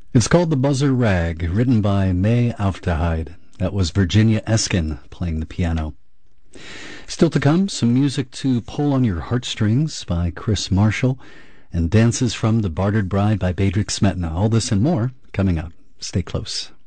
It's called The Buzzer Rag, written by May Aufderheide. That was Virginia Eskin playing the piano. Still to come, some music to pull on your heartstrings by Chris Marshall, and Dances from the Bartered Bride by Bedřich Smetana. All this and more coming up. Stay close.